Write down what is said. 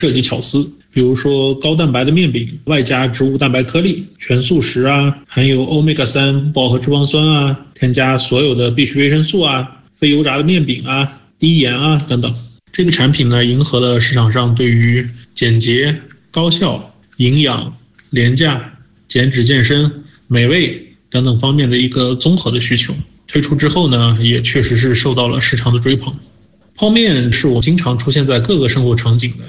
设计巧思，比如说高蛋白的面饼，外加植物蛋白颗粒、全素食啊，含有欧米伽3饱和脂肪酸啊，添加所有的必需维生素啊，非油炸的面饼啊，低盐啊等等。这个产品呢，迎合了市场上对于简洁、高效、营养、廉价、减脂健身、美味等等方面的一个综合的需求。推出之后呢，也确实是受到了市场的追捧。泡面是我经常出现在各个生活场景的，